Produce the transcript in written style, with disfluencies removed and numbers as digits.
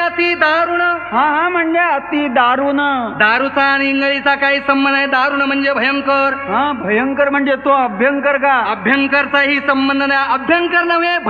अति दारुण. हा म्हणजे अति दारुण. दारूचा आणि इंगळीचा काही संबंध आहे? दारुण म्हणजे भयंकर. हा भयंकर म्हणजे तो अभ्यंकर का? अभ्यंकरचाही संबंध नाही. अभ्यंकर नव्हे